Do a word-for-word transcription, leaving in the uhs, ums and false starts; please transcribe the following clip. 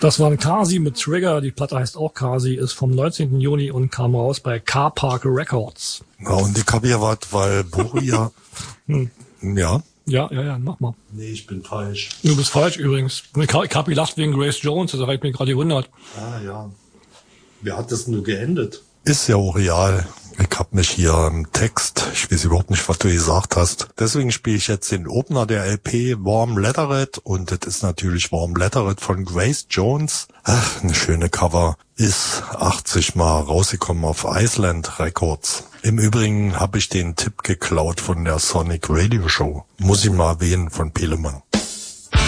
Das war ein Kasi mit Trigger. Die Platte heißt auch Kasi, ist vom neunzehnten Juni und kam raus bei Car Park Records. Ja, und ich hab hier was, weil Boria... hm. Ja. Ja, ja, ja, mach mal. Nee, ich bin falsch. Du bist falsch übrigens. Ich hab, ich hab gelacht wegen Grace Jones, das hat mich gerade gewundert. Ah, ja. Wer hat das nur geendet? Ist ja auch real. Ich hab mich hier im Text, ich weiß überhaupt nicht, was du gesagt hast. Deswegen spiele ich jetzt den Opener der L P Warm Leatherette und das ist natürlich Warm Leatherette von Grace Jones. Ach, eine schöne Cover. Ist achtzig Mal rausgekommen auf Island Records. Im Übrigen habe ich den Tipp geklaut von der Sonic Radio Show. Muss ich mal erwähnen von Pelemann.